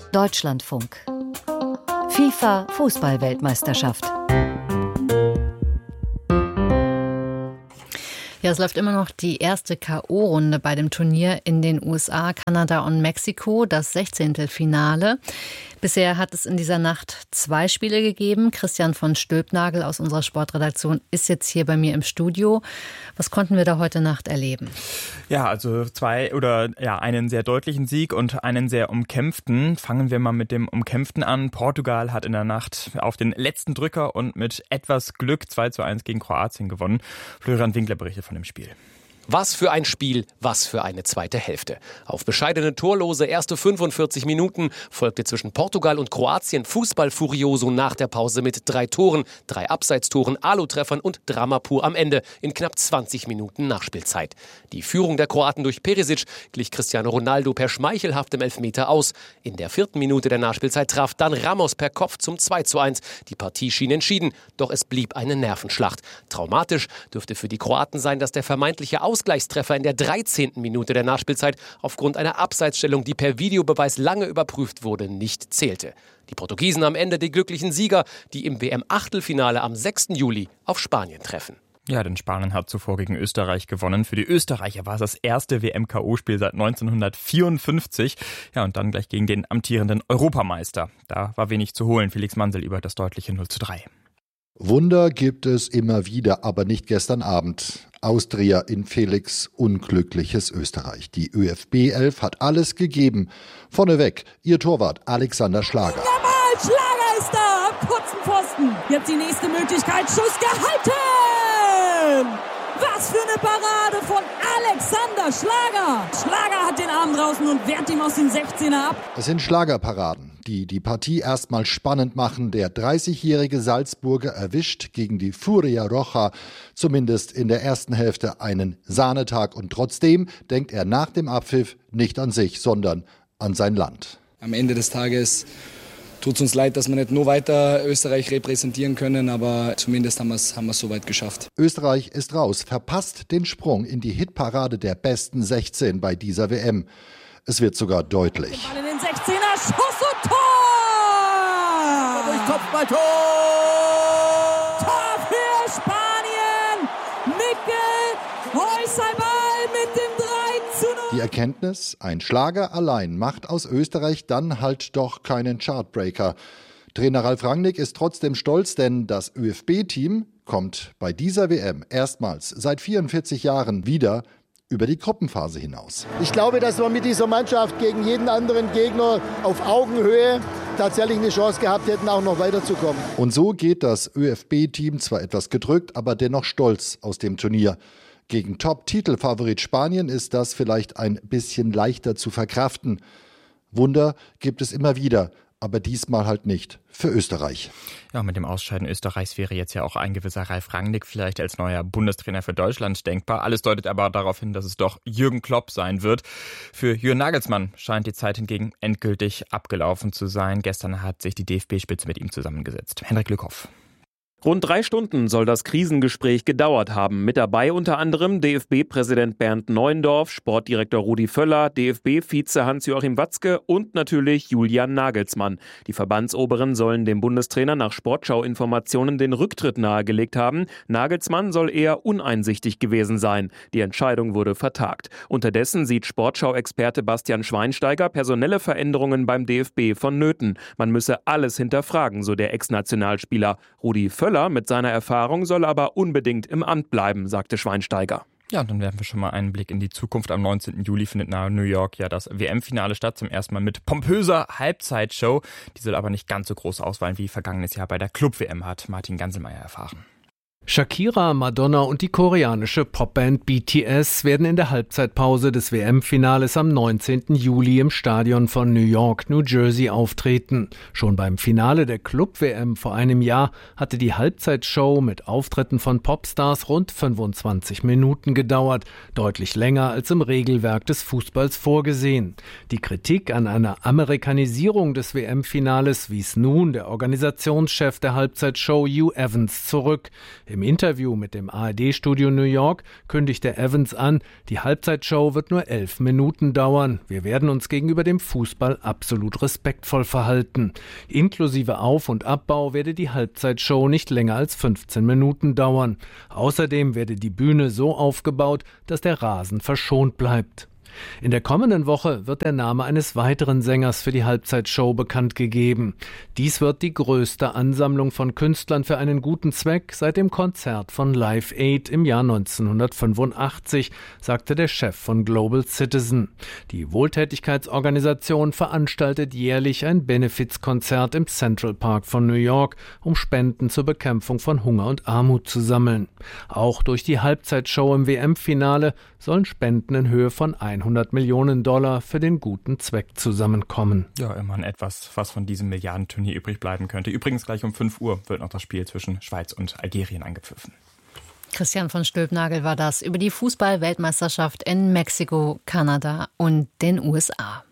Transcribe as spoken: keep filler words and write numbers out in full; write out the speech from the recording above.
Deutschlandfunk. FIFA Fußball-Weltmeisterschaft. Ja, es läuft immer noch die erste K O-Runde bei dem Turnier in den U S A, Kanada und Mexiko, das Sechzehntelfinale. Bisher hat es in dieser Nacht zwei Spiele gegeben. Christian von Stülpnagel aus unserer Sportredaktion ist jetzt hier bei mir im Studio. Was konnten wir da heute Nacht erleben? Ja, also zwei oder ja, einen sehr deutlichen Sieg und einen sehr umkämpften. Fangen wir mal mit dem umkämpften an. Portugal hat in der Nacht auf den letzten Drücker und mit etwas Glück zwei zu eins gegen Kroatien gewonnen. Florian Winkler berichtet von dem Spiel. Was für ein Spiel, was für eine zweite Hälfte. Auf bescheidene torlose erste fünfundvierzig Minuten folgte zwischen Portugal und Kroatien Fußball-Furioso nach der Pause mit drei Toren, drei Abseitstoren, Alu-Treffern und Drama pur am Ende in knapp zwanzig Minuten Nachspielzeit. Die Führung der Kroaten durch Perisic glich Cristiano Ronaldo per schmeichelhaftem Elfmeter aus. In der vierten Minute der Nachspielzeit traf dann Ramos per Kopf zum zwei zu eins. Die Partie schien entschieden, doch es blieb eine Nervenschlacht. Traumatisch dürfte für die Kroaten sein, dass der vermeintliche Aus Ausgleichstreffer in der dreizehnten Minute der Nachspielzeit aufgrund einer Abseitsstellung, die per Videobeweis lange überprüft wurde, nicht zählte. Die Portugiesen am Ende die glücklichen Sieger, die im W M-Achtelfinale am sechsten Juli auf Spanien treffen. Ja, denn Spanien hat zuvor gegen Österreich gewonnen. Für die Österreicher war es das erste W M-K O-Spiel seit neunzehnhundertvierundfünfzig. Ja, und dann gleich gegen den amtierenden Europameister. Da war wenig zu holen. Felix Mansel über das deutliche null zu drei. Wunder gibt es immer wieder, aber nicht gestern Abend. Austria in Felix' unglückliches Österreich. Die ÖFB elf hat alles gegeben. Vorneweg ihr Torwart Alexander Schlager. Jawohl, Schlager ist da am kurzen Pfosten. Jetzt die nächste Möglichkeit. Schuss gehalten! Was für eine Parade von Alexander Schlager. Schlager hat den Arm draußen und wehrt ihm aus dem sechzehner ab. Es sind Schlagerparaden, die die Partie erstmal spannend machen. Der dreißigjährige Salzburger erwischt gegen die Furia Roja zumindest in der ersten Hälfte einen Sahnetag. Und trotzdem denkt er nach dem Abpfiff nicht an sich, sondern an sein Land. Am Ende des Tages tut es uns leid, dass wir nicht nur weiter Österreich repräsentieren können, aber zumindest haben wir es haben wir es soweit geschafft. Österreich ist raus, verpasst den Sprung in die Hitparade der besten sechzehn bei dieser W M. Es wird sogar deutlich. Ball in den sechzehner, Schuss und Tor! Durch Kopfballtor! Tor für Spanien! Mikkel Heusalball mit dem drei zu null. Die Erkenntnis, ein Schlager allein macht aus Österreich dann halt doch keinen Chartbreaker. Trainer Ralf Rangnick ist trotzdem stolz, denn das ÖFB-Team kommt bei dieser W M erstmals seit vierundvierzig Jahren wieder über die Gruppenphase hinaus. Ich glaube, dass wir mit dieser Mannschaft gegen jeden anderen Gegner auf Augenhöhe tatsächlich eine Chance gehabt hätten, auch noch weiterzukommen. Und so geht das ÖFB-Team zwar etwas gedrückt, aber dennoch stolz aus dem Turnier. Gegen Top-Titelfavorit Spanien ist das vielleicht ein bisschen leichter zu verkraften. Wunder gibt es immer wieder, aber diesmal halt nicht für Österreich. Ja, mit dem Ausscheiden Österreichs wäre jetzt ja auch ein gewisser Ralf Rangnick vielleicht als neuer Bundestrainer für Deutschland denkbar. Alles deutet aber darauf hin, dass es doch Jürgen Klopp sein wird. Für Jürgen Nagelsmann scheint die Zeit hingegen endgültig abgelaufen zu sein. Gestern hat sich die D F B-Spitze mit ihm zusammengesetzt. Henrik Lückhoff. Rund drei Stunden soll das Krisengespräch gedauert haben. Mit dabei unter anderem D F B-Präsident Bernd Neuendorf, Sportdirektor Rudi Völler, D F B-Vize Hans-Joachim Watzke und natürlich Julian Nagelsmann. Die Verbandsoberen sollen dem Bundestrainer nach Sportschau-Informationen den Rücktritt nahegelegt haben. Nagelsmann soll eher uneinsichtig gewesen sein. Die Entscheidung wurde vertagt. Unterdessen sieht Sportschau-Experte Bastian Schweinsteiger personelle Veränderungen beim D F B vonnöten. Man müsse alles hinterfragen, so der Ex-Nationalspieler. Rudi Völler mit seiner Erfahrung soll aber unbedingt im Amt bleiben, sagte Schweinsteiger. Ja, und dann werfen wir schon mal einen Blick in die Zukunft. Am neunzehnten Juli findet nahe New York ja das W M-Finale statt, zum ersten Mal mit pompöser Halbzeitshow. Die soll aber nicht ganz so groß ausfallen wie vergangenes Jahr bei der Club-W M, hat Martin Ganselmeier erfahren. Shakira, Madonna und die koreanische Popband B T S werden in der Halbzeitpause des W M-Finales am neunzehnten Juli im Stadion von New York, New Jersey auftreten. Schon beim Finale der Club-W M vor einem Jahr hatte die Halbzeitshow mit Auftritten von Popstars rund fünfundzwanzig Minuten gedauert, deutlich länger als im Regelwerk des Fußballs vorgesehen. Die Kritik an einer Amerikanisierung des W M-Finales wies nun der Organisationschef der Halbzeitshow Hugh Evans zurück. Im Im Interview mit dem A R D-Studio New York kündigte Evans an, die Halbzeitshow wird nur elf Minuten dauern. Wir werden uns gegenüber dem Fußball absolut respektvoll verhalten. Inklusive Auf- und Abbau werde die Halbzeitshow nicht länger als fünfzehn Minuten dauern. Außerdem werde die Bühne so aufgebaut, dass der Rasen verschont bleibt. In der kommenden Woche wird der Name eines weiteren Sängers für die Halbzeitshow bekannt gegeben. Dies wird die größte Ansammlung von Künstlern für einen guten Zweck seit dem Konzert von Live Aid im Jahr neunzehnhundertfünfundachtzig, sagte der Chef von Global Citizen. Die Wohltätigkeitsorganisation veranstaltet jährlich ein Benefizkonzert im Central Park von New York, um Spenden zur Bekämpfung von Hunger und Armut zu sammeln. Auch durch die Halbzeitshow im W M-Finale sollen Spenden in Höhe von hundert Millionen Dollar für den guten Zweck zusammenkommen. Ja, immerhin etwas, was von diesem Milliardenturnier übrig bleiben könnte. Übrigens gleich um fünf Uhr wird noch das Spiel zwischen Schweiz und Algerien angepfiffen. Christian von Stülpnagel war das über die Fußball-Weltmeisterschaft in Mexiko, Kanada und den U S A.